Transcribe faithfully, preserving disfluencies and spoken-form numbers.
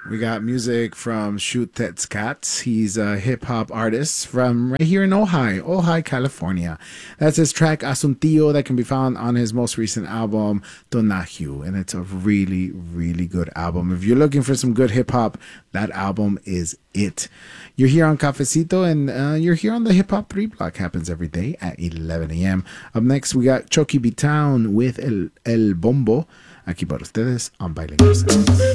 We got music from Shoot That's Cats. He's a hip hop artist from right here in Ojai, Ojai, California. That's his track Asuntillo that can be found on his most recent album, Donahue. And it's a really, really good album. If you're looking for some good hip hop, that album is it. You're here on Cafecito, and uh, you're here on the Hip Hop three block. Happens every day at eleven a.m. Up next, we got Chucky B Town with El, El Bombo. Aquí para ustedes on Bilingual Sounds.